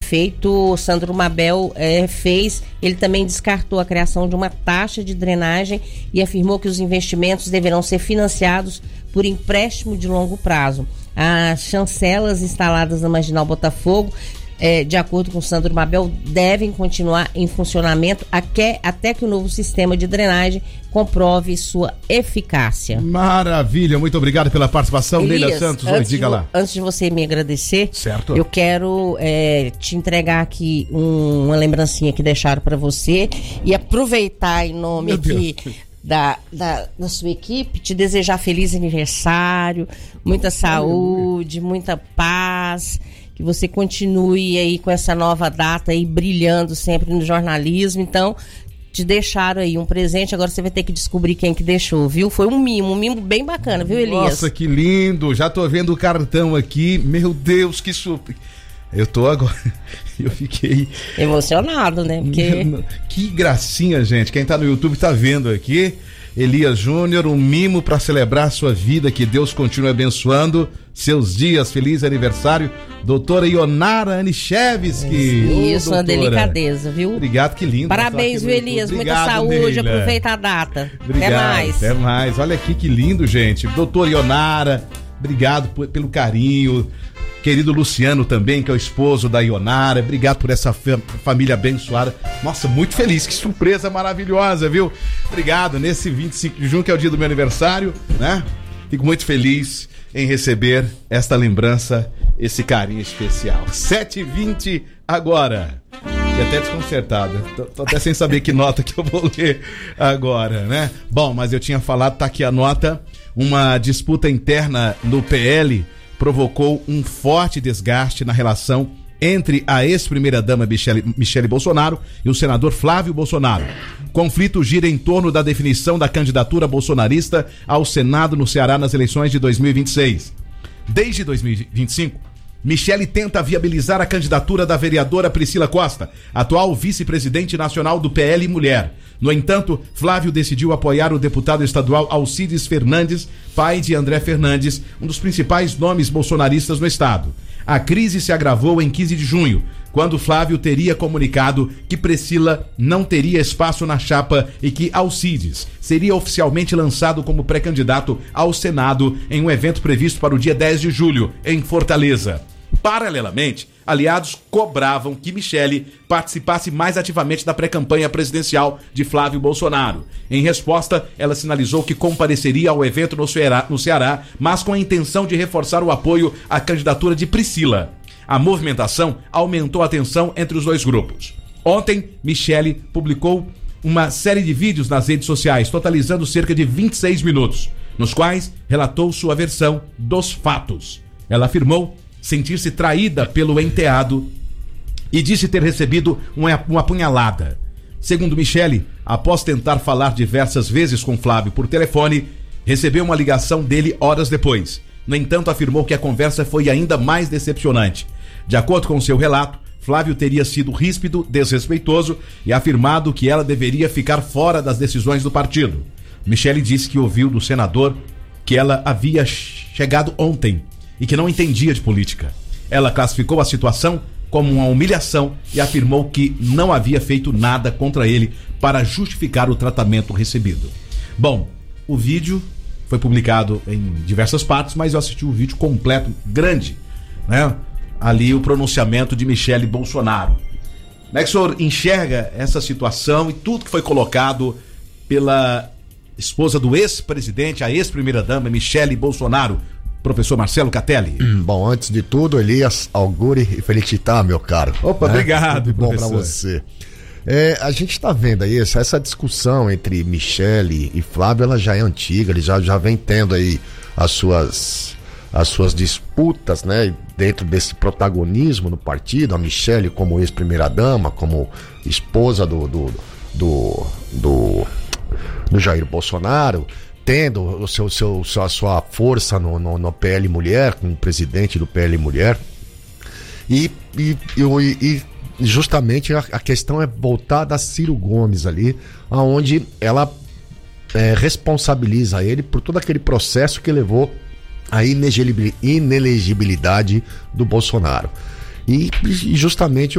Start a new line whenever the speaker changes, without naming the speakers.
prefeito Sandro Mabel fez. Ele também descartou a criação de uma taxa de drenagem e afirmou que os investimentos deverão ser financiados por empréstimo de longo prazo. As chancelas instaladas na Marginal Botafogo, de acordo com o Sandro Mabel, devem continuar em funcionamento até que o novo sistema de drenagem comprove sua eficácia.
Maravilha, muito obrigado pela participação. Leila Santos, diga lá.
Antes de você me agradecer,
certo,
eu quero te entregar aqui uma lembrancinha que deixaram para você e aproveitar em nome aqui da sua equipe, te desejar feliz aniversário, muita saúde, muita paz, que você continue aí com essa nova data aí brilhando sempre no jornalismo. Então, te deixaram aí um presente, agora você vai ter que descobrir quem que deixou, viu? Foi um mimo bem bacana, viu, Elias?
Nossa, que lindo, já tô vendo o cartão aqui, meu Deus, que super... Eu tô agora, eu fiquei...
emocionado, né? Porque...
Que gracinha, gente, quem tá no YouTube tá vendo aqui, Elias Júnior, um mimo para celebrar a sua vida, que Deus continue abençoando seus dias, feliz aniversário, doutora Ionara Anichevski.
Isso, uma delicadeza, viu?
Obrigado, que lindo.
Parabéns, viu, Elias? Obrigado, muita saúde, Neila. Aproveita a data.
Obrigado, até mais. Olha aqui que lindo, gente. Doutora Ionara, obrigado pelo carinho. Querido Luciano também, que é o esposo da Ionara, obrigado por essa família abençoada. Nossa, muito feliz, que surpresa maravilhosa, viu? Obrigado, nesse 25 de junho, que é o dia do meu aniversário, né? Fico muito feliz em receber esta lembrança, esse carinho especial. 7h20 agora. Fiquei até desconcertada, tô até sem saber que nota que eu vou ler agora, né? Bom, mas eu tinha falado, tá aqui a nota. Uma disputa interna no PL provocou um forte desgaste na relação entre a ex-primeira-dama Michele Bolsonaro e o senador Flávio Bolsonaro. O conflito gira em torno da definição da candidatura bolsonarista ao Senado no Ceará nas eleições de 2026. Desde 2025, Michele tenta viabilizar a candidatura da vereadora Priscila Costa, atual vice-presidente nacional do PL Mulher. No entanto, Flávio decidiu apoiar o deputado estadual Alcides Fernandes, pai de André Fernandes, um dos principais nomes bolsonaristas no estado. A crise se agravou em 15 de junho, quando Flávio teria comunicado que Priscila não teria espaço na chapa e que Alcides seria oficialmente lançado como pré-candidato ao Senado em um evento previsto para o dia 10 de julho, em Fortaleza. Paralelamente, aliados cobravam que Michele participasse mais ativamente da pré-campanha presidencial de Flávio Bolsonaro. Em resposta, ela sinalizou que compareceria ao evento no Ceará, mas com a intenção de reforçar o apoio à candidatura de Priscila. A movimentação aumentou a tensão entre os dois grupos. Ontem, Michele publicou uma série de vídeos nas redes sociais, totalizando cerca de 26 minutos, nos quais relatou sua versão dos fatos. Ela afirmou sentir-se traída pelo enteado e disse ter recebido uma apunhalada. Segundo Michele, após tentar falar diversas vezes com Flávio por telefone, recebeu uma ligação dele horas depois. No entanto, afirmou que a conversa foi ainda mais decepcionante. De acordo com seu relato, Flávio teria sido ríspido, desrespeitoso e afirmado que ela deveria ficar fora das decisões do partido. Michele disse que ouviu do senador que ela havia chegado ontem e que não entendia de política. Ela classificou a situação como uma humilhação e afirmou que não havia feito nada contra ele para justificar o tratamento recebido. Bom, o vídeo foi publicado em diversas partes, mas eu assisti o vídeo completo, grande, né? Ali o pronunciamento de Michele Bolsonaro. Como é que o senhor enxerga essa situação e tudo que foi colocado pela esposa do ex-presidente, a ex-primeira-dama, Michele Bolsonaro? Professor Marcelo Catelli.
Bom, antes de tudo, Elias, augure e felicitar, meu caro.
Opa, né? Obrigado,
tudo bom para você. A gente está vendo aí, essa discussão entre Michele e Flávio, ela já é antiga, ele já vem tendo aí as suas disputas, né, dentro desse protagonismo no partido, a Michele como ex-primeira-dama, como esposa do Jair Bolsonaro, tendo a sua força no PL Mulher, como presidente do PL Mulher, e justamente a questão é voltada a Ciro Gomes ali, onde ela responsabiliza ele por todo aquele processo que levou à inelegibilidade do Bolsonaro. E justamente